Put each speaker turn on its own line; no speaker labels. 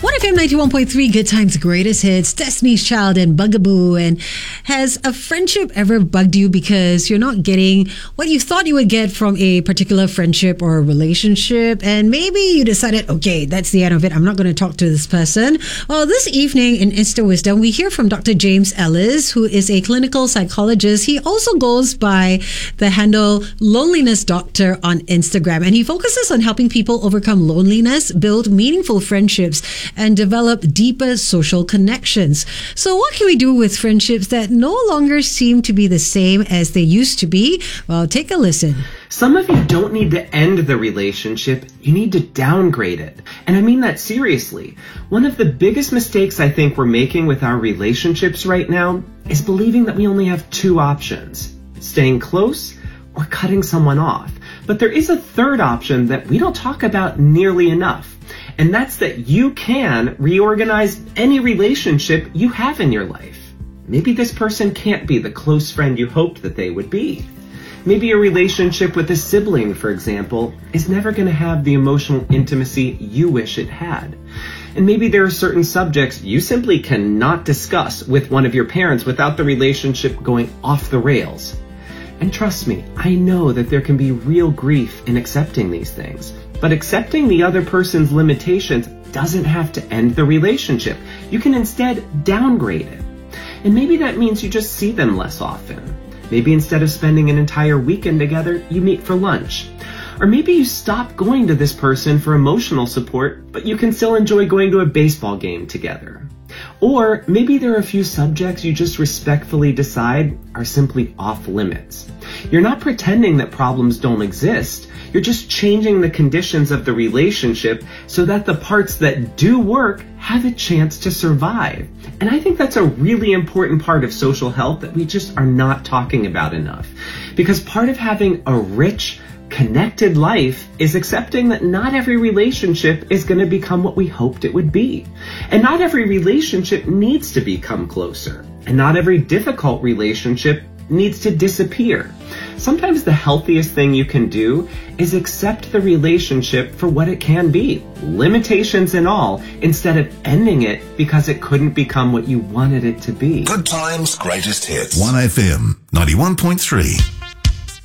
1FM 91.3, Good Times, Greatest Hits, Destiny's Child and Bugaboo. And has a friendship ever bugged you because you're not getting what you thought you would get from a particular friendship or relationship? And maybe you decided, okay, that's the end of it. I'm not going to talk to this person. Well, this evening in Insta Wisdom, we hear from Dr. James Ellis, who is a clinical psychologist. He also goes by the handle Loneliness Doctor on Instagram. And he focuses on helping people overcome loneliness, build meaningful friendships, and develop deeper social connections. So what can we do with friendships that no longer seem to be the same as they used to be? Well, take a listen.
Some of you don't need to end the relationship, you need to downgrade it. And I mean that seriously. One of the biggest mistakes I think we're making with our relationships right now is believing that we only have two options: staying close or cutting someone off. But there is a third option that we don't talk about nearly enough. And that's that you can reorganize any relationship you have in your life. Maybe this person can't be the close friend you hoped that they would be. Maybe a relationship with a sibling, for example, is never going to have the emotional intimacy you wish it had. And maybe there are certain subjects you simply cannot discuss with one of your parents without the relationship going off the rails. And trust me, I know that there can be real grief in accepting these things. But accepting the other person's limitations doesn't have to end the relationship. You can instead downgrade it. And maybe that means you just see them less often. Maybe instead of spending an entire weekend together, you meet for lunch. Or maybe you stop going to this person for emotional support, but you can still enjoy going to a baseball game together. Or maybe there are a few subjects you just respectfully decide are simply off limits. You're not pretending that problems don't exist. You're just changing the conditions of the relationship so that the parts that do work have a chance to survive. And I think that's a really important part of social health that we just are not talking about enough. Because part of having a rich, connected life is accepting that not every relationship is going to become what we hoped it would be. And not every relationship needs to become closer. And not every difficult relationship needs to disappear. Sometimes the healthiest thing you can do is accept the relationship for what it can be, limitations and all, instead of ending it because it couldn't become what you wanted it to be.
Good Times, Greatest Hits. 1FM 91.3.